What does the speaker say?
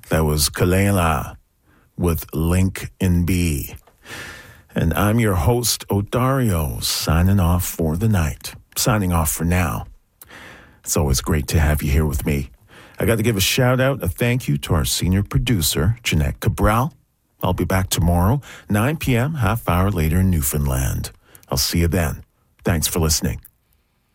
That was Kalela with Link in B. And I'm your host, Odario, signing off for the night. Signing off for now. It's always great to have you here with me. I got to give a shout out, a thank you to our senior producer, Jeanette Cabral. I'll be back tomorrow, 9 p.m., half hour later in Newfoundland. I'll see you then. Thanks for listening.